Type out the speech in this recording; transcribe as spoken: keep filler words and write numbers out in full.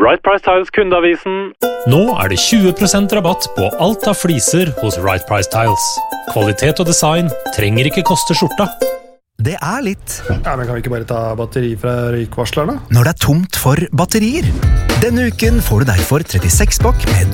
Right Price Tiles kundeavisen. Nå er det tjue prosent rabatt på alt av fliser hos Right Price Tiles. Kvalitet og design trenger ikke koste skjorta. Det er litt. Ja, men kan vi ikke bare ta batteri fra røykvarslerne? Når det er tomt for batterier. Denne uken får du derfor trettiseks pakk med